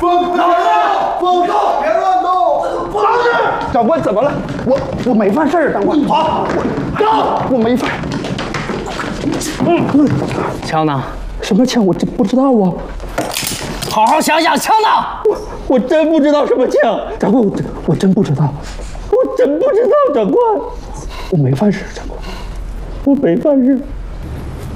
放哪儿？放动！别乱动！放这！ 长官怎么了？我没犯事儿，长官。 跑！ 我没犯。 枪呢？ 什么枪？我真不知道啊。 好好想想，枪呢？ 我真不知道什么枪，长官，我真不知道，我真不知道，长官，我没犯事，长官，我没犯事。